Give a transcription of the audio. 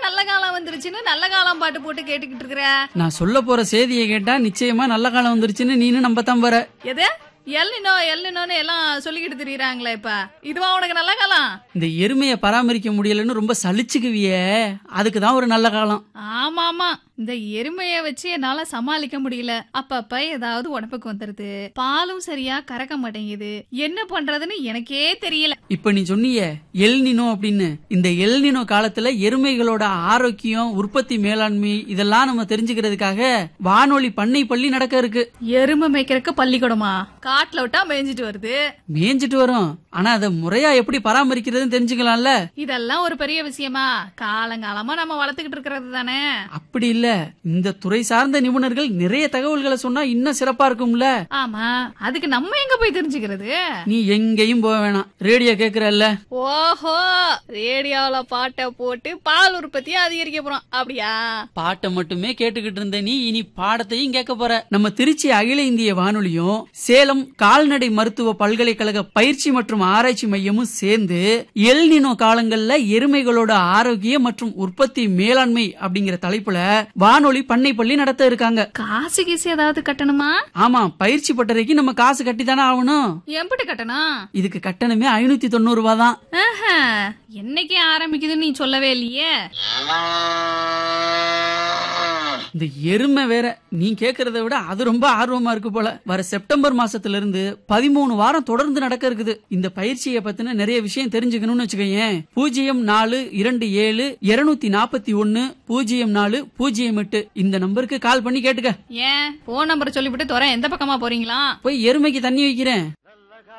நல்ல காலம் வந்துருச்சுன்னு நல்ல காலம் பாட்டு போட்டு கேட்டுக்கிட்டு இருக்கிற? நான் சொல்ல போற செய்தியை கேட்டா நிச்சயமா நல்ல காலம் வந்துருச்சுன்னு நீனு நம்பத்தான் போற. எது எல்லினோன்னு எல்லாம் சொல்லிக்கிட்டு திரியறாங்களே, இப்ப இதுவா உனக்கு நல்ல காலம்? இந்த எருமையை பராமரிக்க முடியலன்னு ரொம்ப சலிச்சுக்குவியே, அதுக்குதான் ஒரு நல்ல காலம். ஆமா ஆமா, இந்த எருமைய வச்சு என்னால சமாளிக்க முடியல. அப்பப்ப ஏதாவது உடம்புக்கு வந்துருது, பாலும் சரியா கறக்க மாட்டேங்குது, என்ன பண்றதுன்னு எனக்கே தெரியல. இப்ப நீ சொன்னியே எல்னினோ அப்படின்னு, இந்த எல்னினோ காலத்துல எருமைகளோட ஆரோக்கியம், உற்பத்தி மேலாண்மை இதெல்லாம் நம்ம தெரிஞ்சுக்கிறதுக்காக வானொலி பண்ணை பள்ளி நடக்க இருக்கு. எருமை மேய்க்கிறதுக்கு பள்ளிக்கூடமா? காட்டுல விட்டா மேய்ஞ்சிட்டு வருது. மேய்ஞ்சிட்டு வரும், ஆனா அதை முறையா எப்படி பராமரிக்கிறதுன்னு தெரிஞ்சுக்கலாம்ல. இதெல்லாம் ஒரு பெரிய விஷயமா? காலங்காலமா நம்ம வளர்த்துக்கிட்டு இருக்கிறது தானே. அப்படி இல்ல, இந்த துறை சார்ந்த நிபுணர்கள் நிறைய தகவல்களை சொன்னா இன்னும் சிறப்பா இருக்கும்ல. ஆமா, அதுக்கு நம்ம எங்க போய் தெரிஞ்சுக்கிறது? நீ எங்கேயும் போக வேணாம், ரேடியோ கேக்குறல்ல. ஓஹோ, ரேடியோல பாட்டை போட்டு பால் உற்பத்தியை அதிகரிக்க போறோம் அப்படியா? பாட்டை மட்டுமே கேட்டுக்கிட்டு இருந்த நீ இனி பாடத்தையும் கேட்க போற. நம்ம திருச்சி அகில இந்திய வானொலியும் சேலம் கால்நடை மருத்துவ பல்கலைக்கழக பயிற்சி மற்றும் ஆராய்ச்சி மையமும் சேர்ந்து எல்னினோ காலங்கள்ல எருமைகளோட ஆரோக்கியம் மற்றும் உற்பத்தி மேலாண்மை அப்படிங்கிற தலைப்புல வானொலி பண்ணை பள்ளி நடத்த இருக்காங்க. காசு கீசு ஏதாவது கட்டணுமா? ஆமா, பயிற்சி பட்டறைக்கு நம்ம காசு கட்டி தானே ஆகணும். எப்படி கட்டணும்? இதுக்கு கட்டணமே 590 ரூபாய் தான். என்னைக்கு ஆரம்பிக்குதுன்னு நீ சொல்லவே இல்லையே. இந்த எருமை வேற, நீ கேக்குறத விட அது ரொம்ப ஆர்வமா இருக்கு போல. வர செப்டம்பர் மாசத்துல இருந்து 13 வாரம் தொடர்ந்து நடக்க இருக்குது. இந்த பயிற்சியை பத்தின நிறைய விஷயம் தெரிஞ்சுக்கணும்னு வச்சுக்கோயேன். 0427 271 0408 இந்த நம்பருக்கு கால் பண்ணி கேட்டுக்க. ஏன் போன் நம்பர் சொல்லிவிட்டு தோற எந்த பக்கமா போறீங்களா? போய் எருமைக்கு தண்ணி வைக்கிறேன்.